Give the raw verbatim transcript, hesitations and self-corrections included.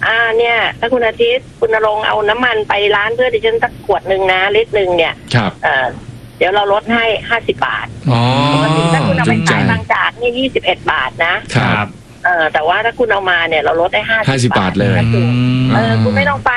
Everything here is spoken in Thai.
อ่าเนี่ยถ้าคุณอาทิตย์คุณณรงค์เอาน้ำมันไปร้านเพื่อดิฉันสักขวดหนึ่งนะลิตรหนึ่งเนี่ยครับเอ่อเดี๋ยวเราลดให้ห้าสิบบาทอ๋อปกติถ้าคุณเอาไปจริงใจขายบางจากนี่ยี่สิบเอ็ดบาทนะครับครับเออแต่ว่าถ้าคุณเอามาเนี่ยเราลดได้ห้าห้าสิบบาทเลยเออคุณไม่ต้องไป